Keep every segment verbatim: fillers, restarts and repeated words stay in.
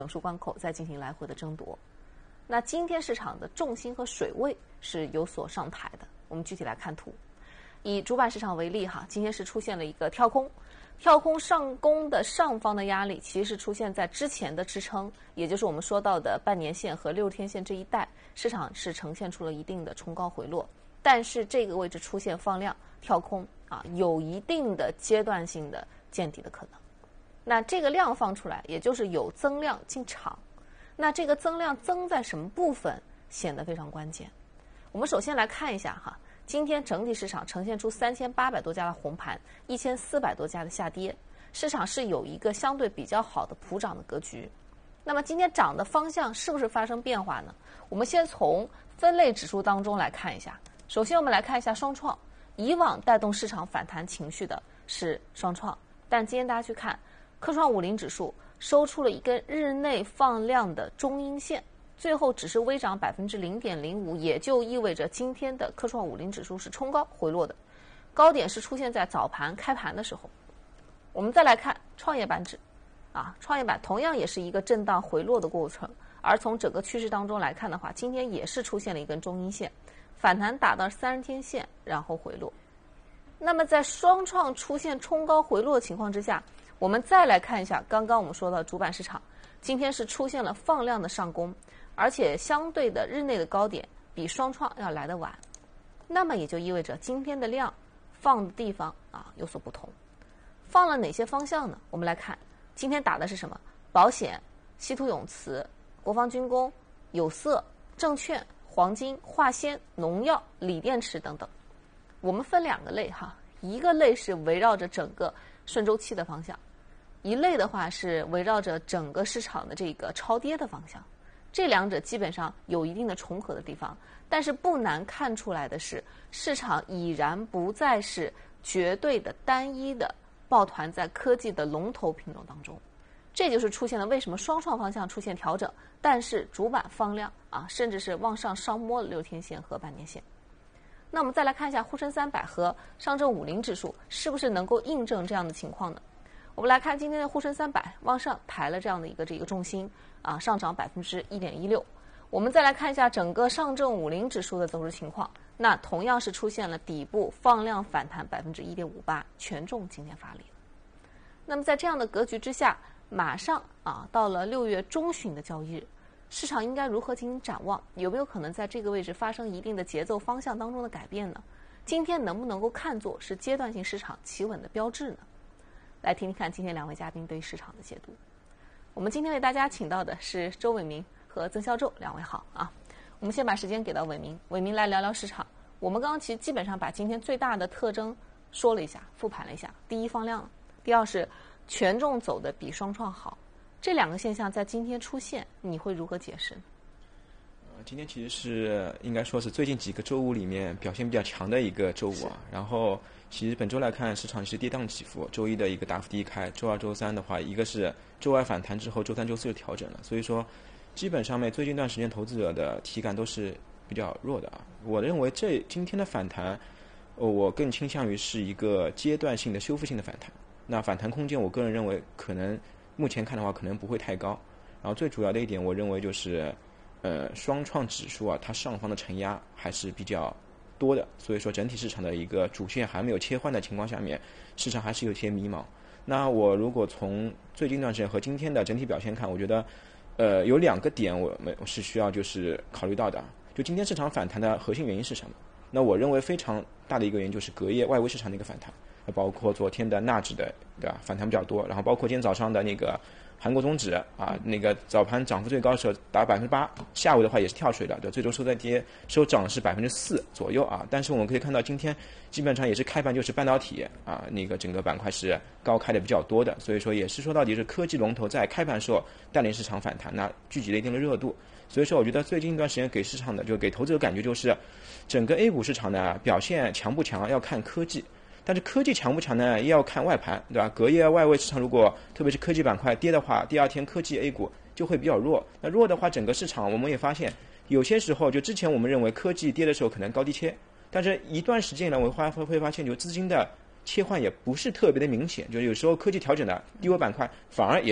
整数关口再进行来回的争夺。那今天市场的重心和水位是有所上抬的。我们具体来看图，以主板市场为例哈，今天是出现了一个跳空，跳空上攻的上方的压力其实是出现在之前的支撑，也就是我们说到的半年线和六十天线这一带，市场是呈现出了一定的冲高回落，但是这个位置出现放量跳空啊，有一定的阶段性的见底的可能。那这个量放出来，也就是有增量进场。那这个增量增在什么部分显得非常关键。我们首先来看一下哈，今天整体市场呈现出三千八百多家的红盘，一千四百多家的下跌，市场是有一个相对比较好的普涨的格局。那么今天涨的方向是不是发生变化呢？我们先从分类指数当中来看一下。首先我们来看一下双创，以往带动市场反弹情绪的是双创，但今天大家去看科创五零指数收出了一根日内放量的中阴线，最后只是微涨百分之零点零五，也就意味着今天的科创五零指数是冲高回落的，高点是出现在早盘开盘的时候。我们再来看创业板指，啊，创业板同样也是一个震荡回落的过程，而从整个趋势当中来看的话，今天也是出现了一根中阴线，反弹打到三十天线，然后回落。那么在双创出现冲高回落的情况之下，我们再来看一下刚刚我们说的主板市场，今天是出现了放量的上攻，而且相对的日内的高点比双创要来得晚，那么也就意味着今天的量放的地方啊有所不同。放了哪些方向呢？我们来看今天打的是什么？保险、稀土永磁、国防军工、有色、证券、黄金、化纤、农药、锂电池等等。我们分两个类哈，一个类是围绕着整个顺周期的方向，一类的话是围绕着整个市场的这个超跌的方向。这两者基本上有一定的重合的地方，但是不难看出来的是，市场已然不再是绝对的单一的抱团在科技的龙头品种当中。这就是出现了为什么双创方向出现调整，但是主板放量啊，甚至是往上上摸了六天线和半年线。那我们再来看一下沪深三百和上证五零指数是不是能够印证这样的情况呢？我们来看今天的沪深三百往上抬了这样的一个这个重心啊，上涨百分之一点一六。我们再来看一下整个上证五零指数的走势情况，那同样是出现了底部放量反弹百分之一点五八，权重今天发力了。那么在这样的格局之下，马上啊到了六月中旬的交易日，市场应该如何进行展望？有没有可能在这个位置发生一定的节奏方向当中的改变呢？今天能不能够看作是阶段性市场企稳的标志呢？来听听看今天两位嘉宾对于市场的解读。我们今天为大家请到的是周伟明和曾孝宙两位好啊。我们先把时间给到伟明，伟明来聊聊市场。我们刚刚其实基本上把今天最大的特征说了一下，复盘了一下。第一放量，第二是权重走的比双创好。这两个现象在今天出现，你会如何解释？ 呃，今天其实是应该说是最近几个周五里面表现比较强的一个周五啊。然后其实本周来看，市场是跌宕起伏，周一的一个大幅低开，周二、周三的话，一个是周二反弹之后，周三、周四就调整了。所以说，基本上面最近一段时间投资者的体感都是比较弱的啊。我认为这今天的反弹，呃，我更倾向于是一个阶段性的修复性的反弹。那反弹空间，我个人认为可能目前看的话，可能不会太高。然后最主要的一点，我认为就是，呃，双创指数啊，它上方的承压还是比较多的，所以说整体市场的一个主线还没有切换的情况下面，市场还是有些迷茫。那我如果从最近一段时间和今天的整体表现看，我觉得，呃，有两个点我们是需要就是考虑到的。就今天市场反弹的核心原因是什么？那我认为非常大的一个原因就是隔夜外围市场的一个反弹。包括昨天的纳指的对吧反弹比较多，然后包括今天早上的那个韩国综指啊，那个早盘涨幅最高的时候达百分之八，下午的话也是跳水的，对，最终收在跌，收涨是百分之四左右啊。但是我们可以看到今天基本上也是开盘就是半导体啊，那个整个板块是高开的比较多的，所以说也是说到底是科技龙头在开盘时候带领市场反弹，那聚集了一定的热度。所以说我觉得最近一段时间给市场的就给投资者感觉就是整个 A 股市场呢表现强不强要看科技。但是科技强不强呢，也要看外盘，对吧？隔夜外围市场如果特别是科技板块跌的话，第二天科技 A 股就会比较弱。那弱的话，整个市场我们也发现，有些时候就之前我们认为科技跌的时候可能高低切，但是一段时间呢，我会会发现就资金的切换也不是特别的明显，就是有时候科技调整的低位板块反而也是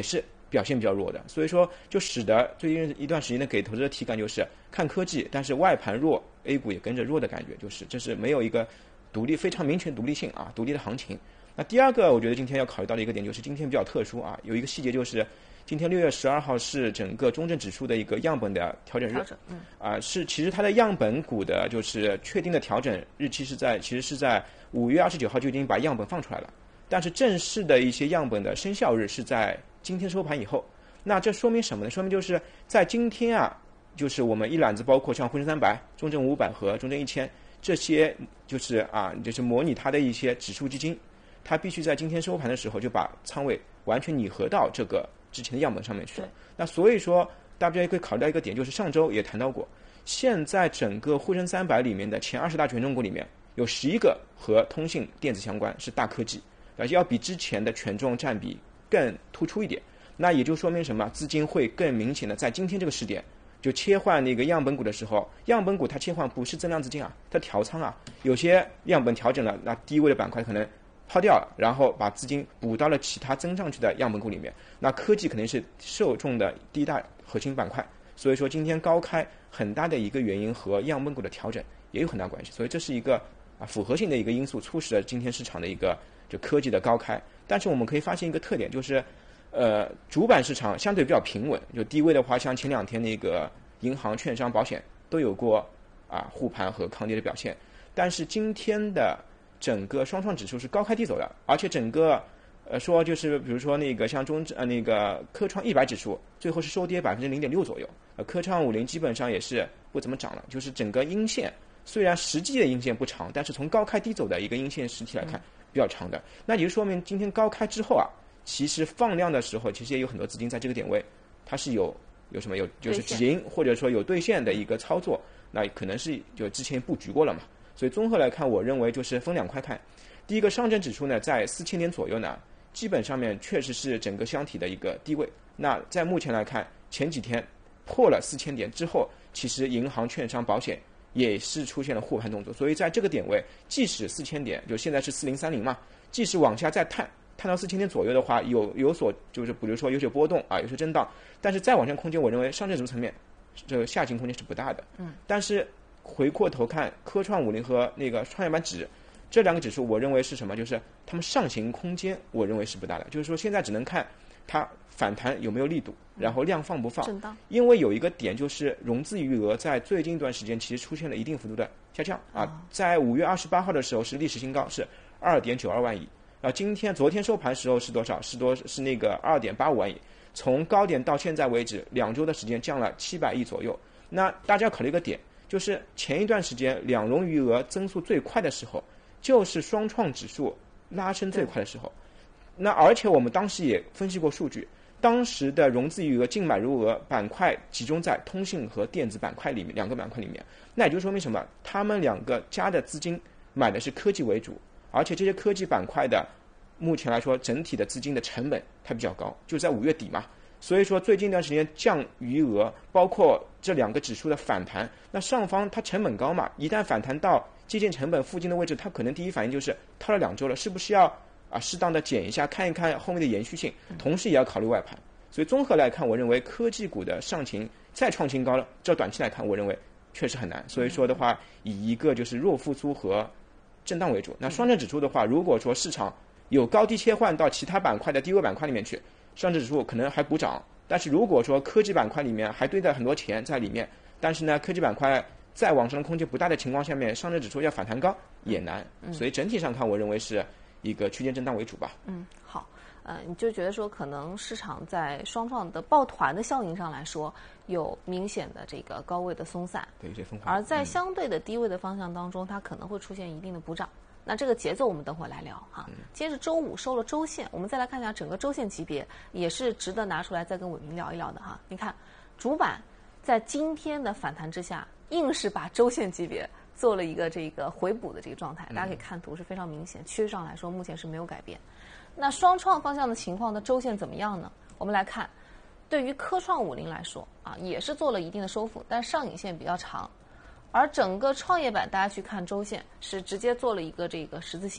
表现比较弱的，所以说就使得最近一段时间呢，给投资者体感就是看科技，但是外盘弱 ，A 股也跟着弱的感觉，就是这是没有一个独立非常明确独立性啊，独立的行情。那第二个，我觉得今天要考虑到的一个点就是今天比较特殊啊，有一个细节就是今天六月十二号是整个中证指数的一个样本的调整日， 调整，嗯， 啊，是其实它的样本股的就是确定的调整日期是在其实是在五月二十九号就已经把样本放出来了，但是正式的一些样本的生效日是在今天收盘以后。那这说明什么呢？说明就是在今天啊，就是我们一揽子包括像沪深三百、中证五百和中证一千这些，就是啊，就是模拟它的一些指数基金，它必须在今天收盘的时候就把仓位完全拟合到这个之前的样本上面去了。那所以说，大家也可以考虑到一个点，就是上周也谈到过，现在整个沪深三百里面的前二十大权重股里面，有十一个和通信电子相关，是大科技，而且要比之前的权重占比更突出一点。那也就说明什么？资金会更明显的在今天这个时点就切换那个样本股的时候，样本股它切换不是增量资金啊，它调仓啊。有些样本调整了，那低位的板块可能抛掉了，然后把资金补到了其他增上去的样本股里面。那科技肯定是受众的第一大核心板块，所以说今天高开很大的一个原因和样本股的调整也有很大关系。所以这是一个啊复合性的一个因素，促使了今天市场的一个就科技的高开。但是我们可以发现一个特点，就是。呃，主板市场相对比较平稳，就低位的话，像前两天那个银行、券商、保险都有过啊护盘和抗跌的表现。但是今天的整个双创指数是高开低走的，而且整个呃说就是比如说那个像中呃那个科创一百指数最后是收跌百分之零点六左右，呃科创五零基本上也是不怎么涨了，就是整个阴线虽然实际的阴线不长，但是从高开低走的一个阴线实体来看比较长的，那也就说明今天高开之后啊。其实放量的时候，其实也有很多资金在这个点位，它是有有什么有就是止盈或者说有兑现的一个操作，那可能是就之前布局过了嘛。所以综合来看，我认为就是分两块看。第一个上证指数呢，在四千点左右呢，基本上面确实是整个箱体的一个低位。那在目前来看，前几天破了四千点之后，其实银行、券商、保险也是出现了护盘动作。所以在这个点位，即使四千点，就现在是四零三零嘛，即使往下再探。探到四千点左右的话，有有所就是比如说有些波动啊，有些震荡，但是再往上空间，我认为上证指数层面这个下行空间是不大的。 嗯， 但是回过头看科创五零和那个创业板指这两个指数，我认为是什么？就是它们上行空间，我认为是不大的。就是说现在只能看它反弹有没有力度，然后量放不放。 震荡。因为有一个点就是融资余额在最近一段时间其实出现了一定幅度的下降啊，在五月二十八号的时候是历史新高，是二点九二万亿。啊，今天昨天收盘时候是多少？是多是那个二点八五万亿，从高点到现在为止，两周的时间降了七百亿左右。那大家要考虑一个点，就是前一段时间两融余额增速最快的时候，就是双创指数拉升最快的时候。那而且我们当时也分析过数据，当时的融资余额、净买入额板块集中在通信和电子板块里面两个板块里面，那也就说明什么？他们两个加的资金买的是科技为主。而且这些科技板块的，目前来说整体的资金的成本它比较高，就在五月底嘛，所以说最近一段时间降余额，包括这两个指数的反弹，那上方它成本高嘛，一旦反弹到接近成本附近的位置，它可能第一反应就是套了两周了，是不是要啊适当的减一下，看一看后面的延续性，同时也要考虑外盘。所以综合来看，我认为科技股的上行再创新高了，照短期来看，我认为确实很难。所以说的话，以一个就是弱复苏和震荡为主。那双证指数的话，如果说市场有高低切换到其他板块的低位板块里面去，上证指数可能还补涨。但是如果说科技板块里面还堆在很多钱在里面，但是呢，科技板块再往上的空间不大的情况下面，上证指数要反弹高也难。所以整体上看，我认为是一个区间震荡为主吧。 嗯，好。呃，你就觉得说，可能市场在双创的抱团的效应上来说，有明显的这个高位的松散， 对，这分化。 而在相对的低位的方向当中，它可能会出现一定的补涨。那这个节奏我们等会儿来聊哈。嗯、今天是周五收了周线，我们再来看一下整个周线级别，也是值得拿出来再跟伟明聊一聊的哈。你看，主板在今天的反弹之下，硬是把周线级别做了一个这个回补的这个状态，大家可以看图是非常明显，趋势上来说目前是没有改变。那双创方向的情况的周线怎么样呢？我们来看，对于科创五零来说啊，也是做了一定的收复，但上影线比较长。而整个创业板，大家去看周线是直接做了一个这个十字星，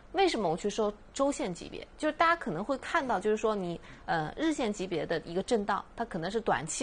为什么我去说周线级别？就是大家可能会看到，就是说你呃日线级别的一个震荡，它可能是短期